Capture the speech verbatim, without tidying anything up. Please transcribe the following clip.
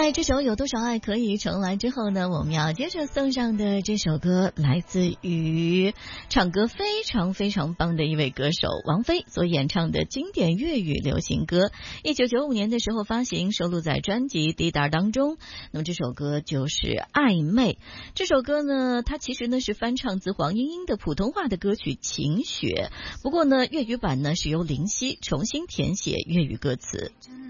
在这首有多少爱可以重来之后呢，我们要接着送上的这首歌来自于唱歌非常非常棒的一位歌手王菲所演唱的经典粤语流行歌，一九九五年的时候发行，收录在专辑《滴答》当中。那么这首歌就是《暧昧》。这首歌呢，它其实呢是翻唱自黄莺莺的普通话的歌曲《晴雪》，不过呢粤语版呢是由林夕重新填写粤语歌词。